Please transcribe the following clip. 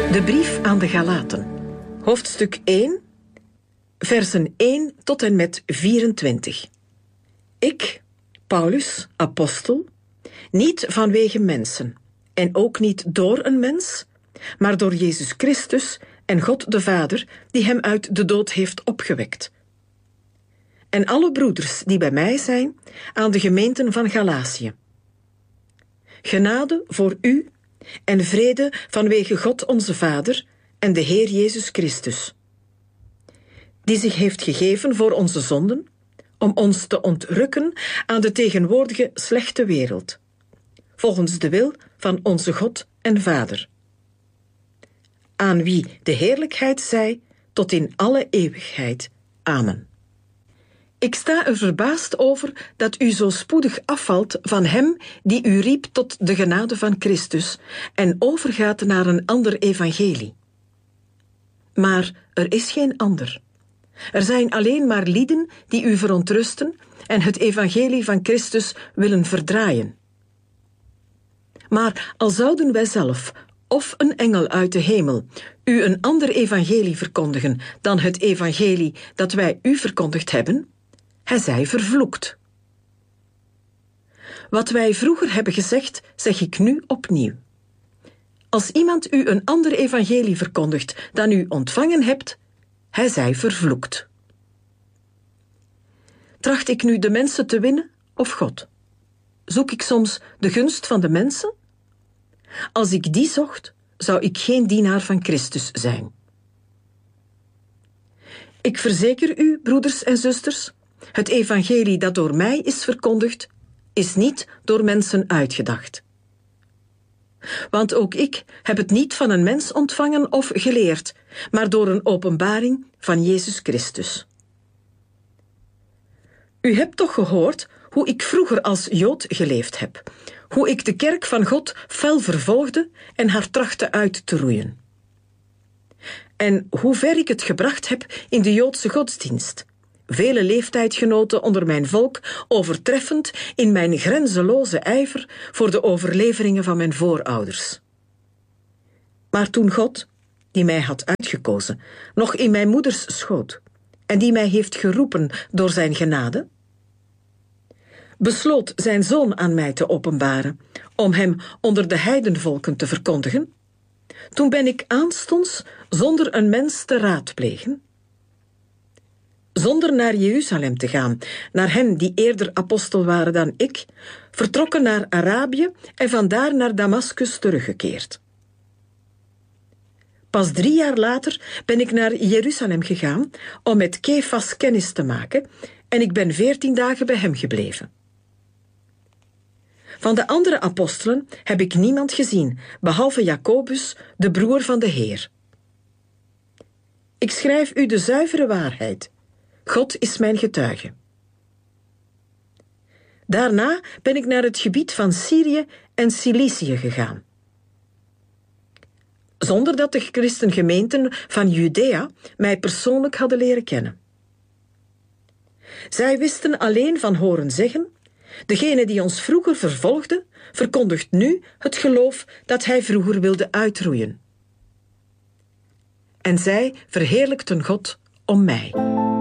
De brief aan de Galaten. Hoofdstuk 1, versen 1 tot en met 24. Ik, Paulus, apostel, niet vanwege mensen, en ook niet door een mens, maar door Jezus Christus en God de Vader, die hem uit de dood heeft opgewekt. En alle broeders die bij mij zijn, aan de gemeenten van Galatië. Genade voor u en vrede vanwege God onze Vader en de Heer Jezus Christus, die zich heeft gegeven voor onze zonden, om ons te ontrukken aan de tegenwoordige slechte wereld, volgens de wil van onze God en Vader, aan wie de heerlijkheid zij tot in alle eeuwigheid. Amen. Ik sta er verbaasd over dat u zo spoedig afvalt van hem die u riep tot de genade van Christus en overgaat naar een ander evangelie. Maar er is geen ander. Er zijn alleen maar lieden die u verontrusten en het evangelie van Christus willen verdraaien. Maar al zouden wij zelf of een engel uit de hemel u een ander evangelie verkondigen dan het evangelie dat wij u verkondigd hebben, hij zij vervloekt. Wat wij vroeger hebben gezegd, zeg ik nu opnieuw. Als iemand u een ander evangelie verkondigt dan u ontvangen hebt, hij zij vervloekt. Tracht ik nu de mensen te winnen of God? Zoek ik soms de gunst van de mensen? Als ik die zocht, zou ik geen dienaar van Christus zijn. Ik verzeker u, broeders en zusters, het evangelie dat door mij is verkondigd, is niet door mensen uitgedacht. Want ook ik heb het niet van een mens ontvangen of geleerd, maar door een openbaring van Jezus Christus. U hebt toch gehoord hoe ik vroeger als Jood geleefd heb, hoe ik de kerk van God fel vervolgde en haar trachtte uit te roeien. En hoe ver ik het gebracht heb in de Joodse godsdienst, vele leeftijdgenoten onder mijn volk overtreffend in mijn grenzeloze ijver voor de overleveringen van mijn voorouders. Maar toen God, die mij had uitgekozen, nog in mijn moeders schoot en die mij heeft geroepen door zijn genade, besloot zijn zoon aan mij te openbaren, om hem onder de heidenvolken te verkondigen, toen ben ik aanstonds, zonder een mens te raadplegen, zonder naar Jeruzalem te gaan, naar hen die eerder apostel waren dan ik, vertrokken naar Arabië en vandaar naar Damascus teruggekeerd. Pas 3 jaar later ben ik naar Jeruzalem gegaan om met Kefas kennis te maken en ik ben 14 dagen bij hem gebleven. Van de andere apostelen heb ik niemand gezien, behalve Jacobus, de broer van de Heer. Ik schrijf u de zuivere waarheid. God is mijn getuige. Daarna ben ik naar het gebied van Syrië en Cilicië gegaan. Zonder dat de christengemeenten van Judea mij persoonlijk hadden leren kennen. Zij wisten alleen van horen zeggen: degene die ons vroeger vervolgde, verkondigt nu het geloof dat hij vroeger wilde uitroeien. En zij verheerlijkten God om mij.